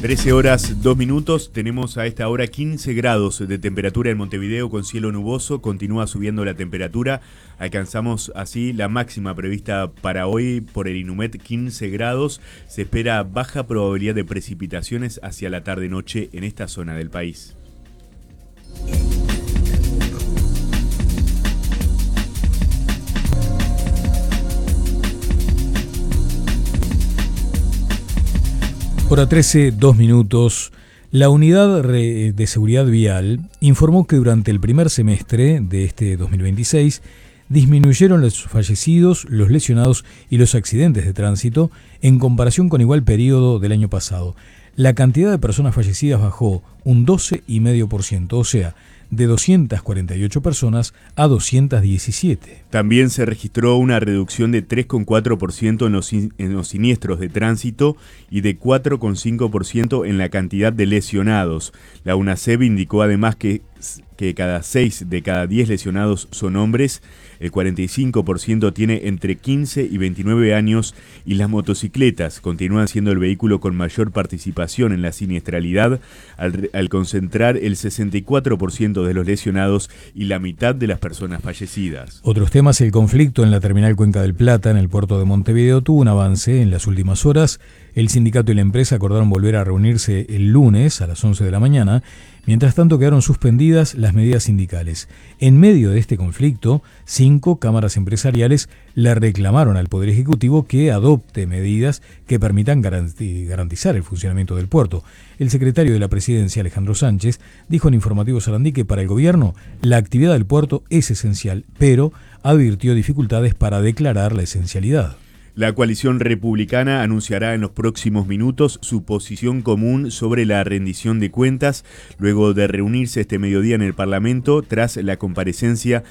13 horas 2 minutos, tenemos a esta hora 15 grados de temperatura en Montevideo con cielo nuboso, continúa subiendo la temperatura, alcanzamos así la máxima prevista para hoy por el Inumet, 15 grados, se espera baja probabilidad de precipitaciones hacia la tarde-noche en esta zona del país. Hora 13, 2 minutos. La Unidad de Seguridad Vial informó que durante el primer semestre de este 2026 disminuyeron los fallecidos, los lesionados y los accidentes de tránsito en comparación con igual periodo del año pasado. La cantidad de personas fallecidas bajó un 12,5%, o sea, de 248 personas a 217. También se registró una reducción de 3,4% en los siniestros de tránsito y de 4,5% en la cantidad de lesionados. La UNACEB indicó además que cada 6 de cada 10 lesionados son hombres, el 45% tiene entre 15 y 29 años y las motocicletas continúan siendo el vehículo con mayor participación en la siniestralidad al concentrar el 64% de los lesionados y la mitad de las personas fallecidas. Otros temas: el conflicto en la terminal Cuenca del Plata en el puerto de Montevideo tuvo un avance en las últimas horas. El sindicato y la empresa acordaron volver a reunirse el lunes a las 11 de la mañana. Mientras tanto, quedaron suspendidas las medidas sindicales. En medio de este conflicto, 5 cámaras empresariales le reclamaron al Poder Ejecutivo que adopte medidas que permitan garantizar el funcionamiento del puerto. El secretario de la Presidencia, Alejandro Sánchez, dijo en Informativo Sarandí que para el gobierno la actividad del puerto es esencial, pero advirtió dificultades para declarar la esencialidad. La coalición republicana anunciará en los próximos minutos su posición común sobre la rendición de cuentas, luego de reunirse este mediodía en el Parlamento tras la comparecencia